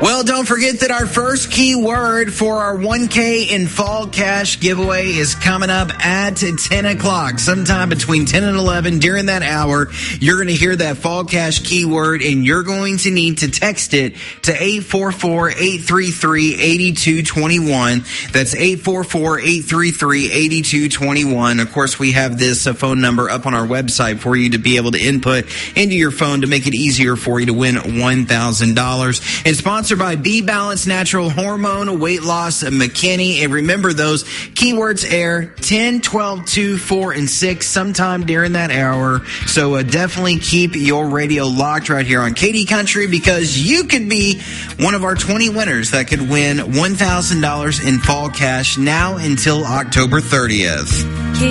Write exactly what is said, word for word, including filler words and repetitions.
Well, don't forget that our first keyword for our one K in Fall Cash giveaway is coming up at ten o'clock. Sometime between ten and eleven during that hour, you're going to hear that Fall Cash keyword, and you're going to need to text it to eight four four, eight three three, eight two two one. That's eight four four, eight three three, eight two two one. Of course, we have this uh, phone number up on our website for you to be able to input into your phone to make it easier for you to win one thousand dollars. And sponsored by B-Balance Natural Hormone Weight Loss McKinney. And remember, those keywords air ten, twelve, two, four, and six sometime during that hour. So uh, definitely keep your radio locked right here on Katy Country, because you could be one of our twenty winners that could win one thousand dollars in Fall Cash now until October thirtieth.